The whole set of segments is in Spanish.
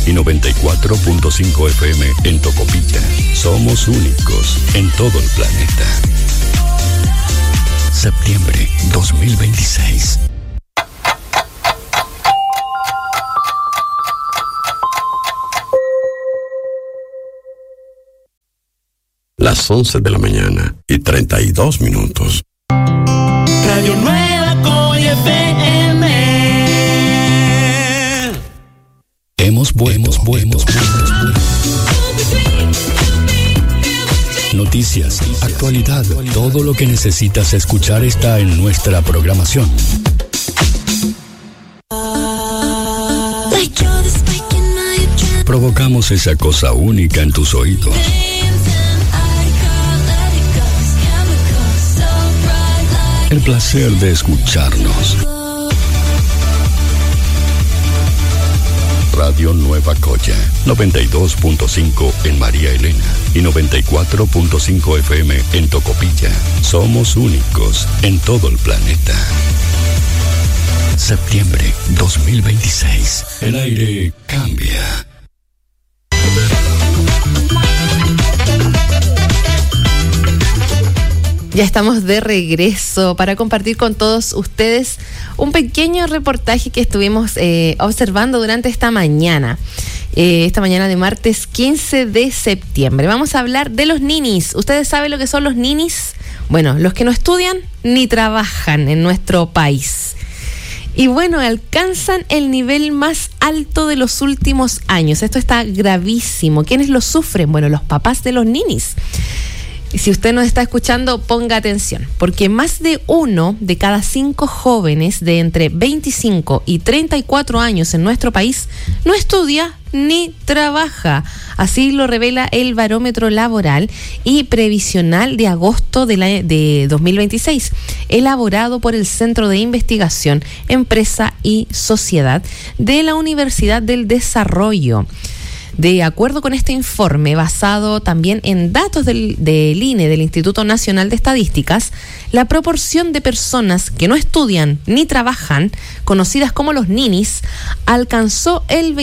y 94.5 FM en Tocopilla. Somos únicos en todo el planeta. Septiembre 2026. Las 11 de la mañana y 32 minutos. Radio Nueva Coy FM. Hemos vuelto. Noticias, actualidad, todo lo que necesitas escuchar está en nuestra programación. Provocamos esa cosa única en tus oídos. El placer de escucharnos. Radio Nueva Coya, 92.5 en María Elena y 94.5 FM en Tocopilla. Somos únicos en todo el planeta. Septiembre 2026. El aire cambia. Ya estamos de regreso para compartir con todos ustedes un pequeño reportaje que estuvimos observando durante esta mañana de martes 15 de septiembre. Vamos a hablar de los ninis. ¿Ustedes saben lo que son los ninis? Bueno, los que no estudian ni trabajan en nuestro país. Y bueno, alcanzan el nivel más alto de los últimos años. Esto está gravísimo. ¿Quiénes lo sufren? Bueno, los papás de los ninis. Si usted nos está escuchando, ponga atención, porque más de 1 de cada 5 jóvenes de entre 25 y 34 años en nuestro país no estudia ni trabaja. Así lo revela el Barómetro Laboral y Previsional de agosto de 2026, elaborado por el Centro de Investigación, Empresa y Sociedad de la Universidad del Desarrollo. De acuerdo con este informe, basado también en datos del INE, del Instituto Nacional de Estadísticas, la proporción de personas que no estudian ni trabajan, conocidas como los ninis, alcanzó el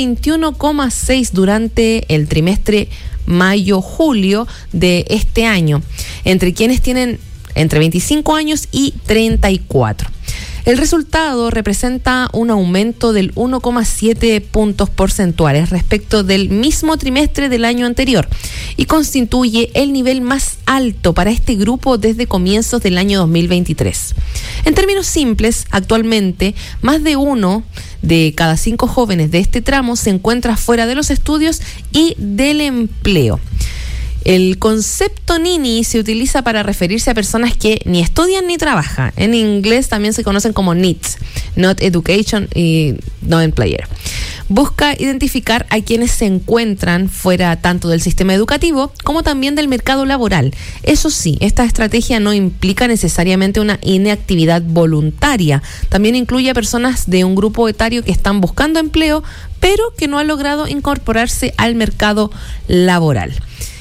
21,6% durante el trimestre mayo-julio de este año, entre quienes tienen entre 25 años y 34. El resultado representa un aumento del 1,7 puntos porcentuales respecto del mismo trimestre del año anterior y constituye el nivel más alto para este grupo desde comienzos del año 2023. En términos simples, actualmente, más de 1 de cada 5 jóvenes de este tramo se encuentra fuera de los estudios y del empleo. El concepto nini se utiliza para referirse a personas que ni estudian ni trabajan. En inglés también se conocen como NEETs, Not Education y No Employer. Busca identificar a quienes se encuentran fuera tanto del sistema educativo como también del mercado laboral. Eso sí, esta estrategia no implica necesariamente una inactividad voluntaria. También incluye a personas de un grupo etario que están buscando empleo, pero que no han logrado incorporarse al mercado laboral.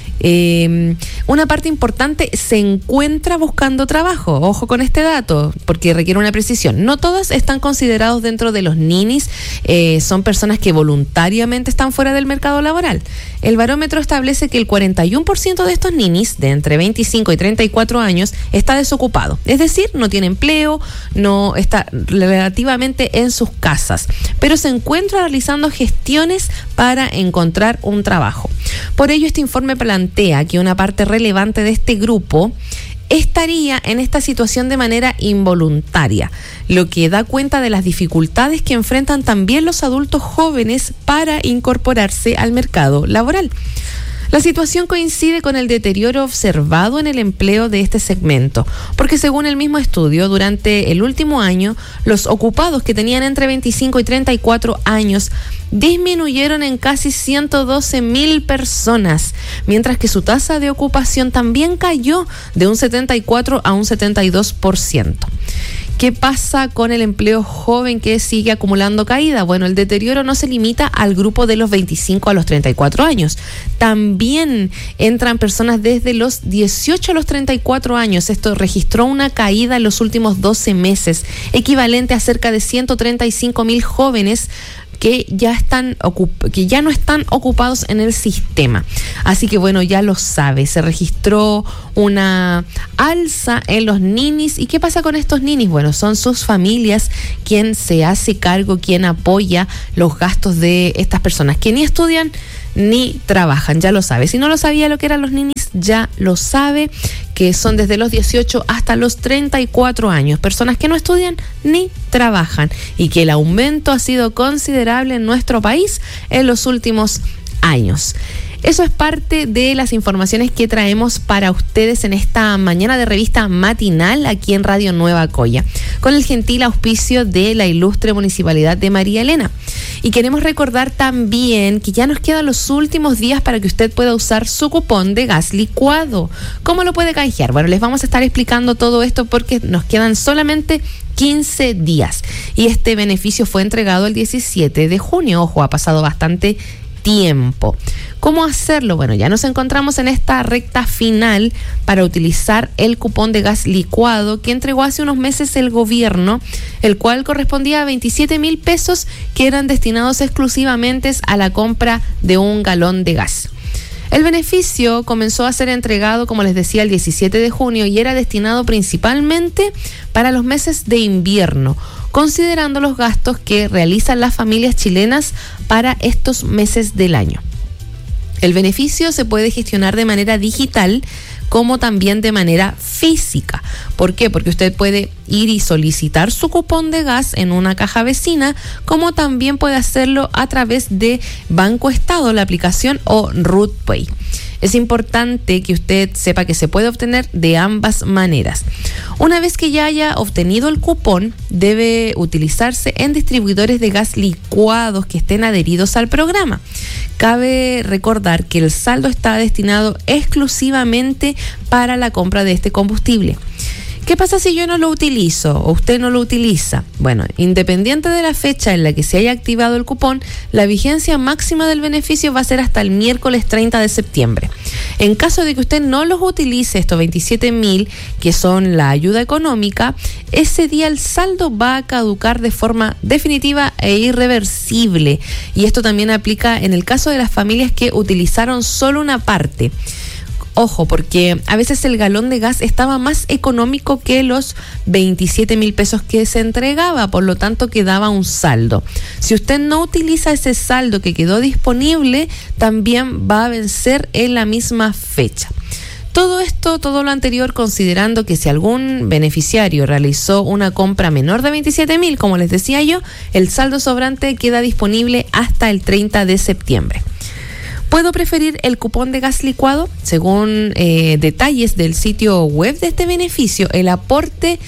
Una parte importante se encuentra buscando trabajo. Ojo con este dato, porque requiere una precisión. No todas están considerados dentro de los ninis, son personas que voluntariamente están fuera del mercado laboral. El barómetro establece que el 41% de estos ninis, de entre 25 y 34 años, está desocupado. Es decir, no tiene empleo, no está relativamente en sus casas, pero se encuentra realizando gestiones para encontrar un trabajo. Por ello, este informe plantea que una parte relevante de este grupo estaría en esta situación de manera involuntaria, lo que da cuenta de las dificultades que enfrentan también los adultos jóvenes para incorporarse al mercado laboral. La situación coincide con el deterioro observado en el empleo de este segmento, porque según el mismo estudio, durante el último año, los ocupados que tenían entre 25 y 34 años disminuyeron en casi 112,000 personas, mientras que su tasa de ocupación también cayó de un 74 a un 72%. ¿Qué pasa con el empleo joven que sigue acumulando caída? Bueno, el deterioro no se limita al grupo de los 25 a los 34 años. También entran personas desde los 18 a los 34 años. Esto registró una caída en los últimos 12 meses, equivalente a cerca de 135,000 jóvenes, que ya no están ocupados en el sistema. Así que bueno, ya lo sabe, se registró una alza en los ninis. ¿Y qué pasa con estos ninis? Bueno, son sus familias quien se hace cargo, quien apoya los gastos de estas personas que ni estudian ni trabajan, ya lo sabe. Si no lo sabía lo que eran los ninis, ya lo sabe, que son desde los 18 hasta los 34 años, personas que no estudian ni trabajan, y que el aumento ha sido considerable en nuestro país en los últimos años. Eso es parte de las informaciones que traemos para ustedes en esta mañana de revista matinal aquí en Radio Nueva Coya, con el gentil auspicio de la ilustre Municipalidad de María Elena. Y queremos recordar también que ya nos quedan los últimos días para que usted pueda usar su cupón de gas licuado. ¿Cómo lo puede canjear? Bueno, les vamos a estar explicando todo esto porque nos quedan solamente 15 días. Y este beneficio fue entregado el 17 de junio. Ojo, ha pasado bastante tiempo. ¿Cómo hacerlo? Bueno, ya nos encontramos en esta recta final para utilizar el cupón de gas licuado que entregó hace unos meses el gobierno, el cual correspondía a 27,000 pesos que eran destinados exclusivamente a la compra de un galón de gas. El beneficio comenzó a ser entregado, como les decía, el 17 de junio y era destinado principalmente para los meses de invierno, considerando los gastos que realizan las familias chilenas para estos meses del año. El beneficio se puede gestionar de manera digital como también de manera física. ¿Por qué? Porque usted puede ir y solicitar su cupón de gas en una caja vecina, como también puede hacerlo a través de Banco Estado, la aplicación, o RUTPay. Es importante que usted sepa que se puede obtener de ambas maneras. Una vez que ya haya obtenido el cupón, debe utilizarse en distribuidores de gas licuados que estén adheridos al programa. Cabe recordar que el saldo está destinado exclusivamente para la compra de este combustible. ¿Qué pasa si yo no lo utilizo o usted no lo utiliza? Bueno, independiente de la fecha en la que se haya activado el cupón, la vigencia máxima del beneficio va a ser hasta el miércoles 30 de septiembre. En caso de que usted no los utilice, estos 27,000, que son la ayuda económica, ese día el saldo va a caducar de forma definitiva e irreversible. Y esto también aplica en el caso de las familias que utilizaron solo una parte. Ojo, porque a veces el galón de gas estaba más económico que los 27,000 pesos que se entregaba, por lo tanto quedaba un saldo. Si usted no utiliza ese saldo que quedó disponible, también va a vencer en la misma fecha. Todo esto, todo lo anterior, considerando que si algún beneficiario realizó una compra menor de 27,000, como les decía yo, el saldo sobrante queda disponible hasta el 30 de septiembre. ¿Puedo preferir el cupón de gas licuado? Según detalles del sitio web de este beneficio, el aporte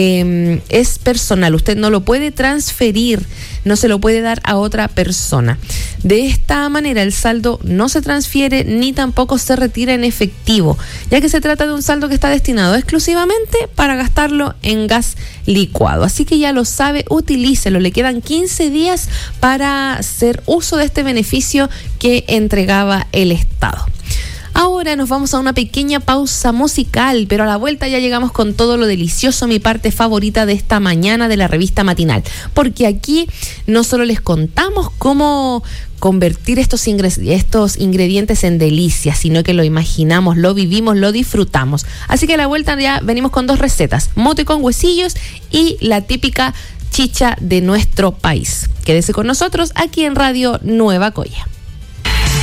es personal. Usted no lo puede transferir, no se lo puede dar a otra persona. De esta manera, el saldo no se transfiere ni tampoco se retira en efectivo, ya que se trata de un saldo que está destinado exclusivamente para gastarlo en gas licuado. Así que ya lo sabe, utilícelo. Le quedan 15 días para hacer uso de este beneficio que entregaba el Estado. Ahora nos vamos a una pequeña pausa musical, pero a la vuelta ya llegamos con todo lo delicioso, mi parte favorita de esta mañana de la revista matinal, porque aquí no solo les contamos cómo convertir estos ingredientes en delicias, sino que lo imaginamos, lo vivimos, lo disfrutamos. Así que a la vuelta ya venimos con 2 recetas, mote con huesillos y la típica chicha de nuestro país. Quédese con nosotros aquí en Radio Nueva Coya.